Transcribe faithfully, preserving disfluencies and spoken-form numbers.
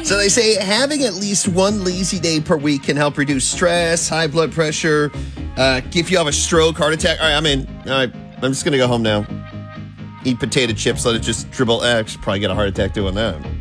So they say having at least one lazy day per week can help reduce stress, high blood pressure, uh, if you have a stroke, heart attack. All right, I'm in. All right, I'm just going to go home now. Eat potato chips, let it just dribble. Eh, I should probably get a heart attack doing that.